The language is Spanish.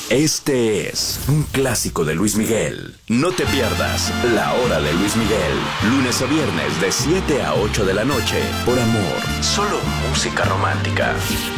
Este es un clásico de Luis Miguel. No te pierdas La Hora de Luis Miguel. Lunes a viernes de 7 a 8 de la noche. Por Amor. Solo música romántica.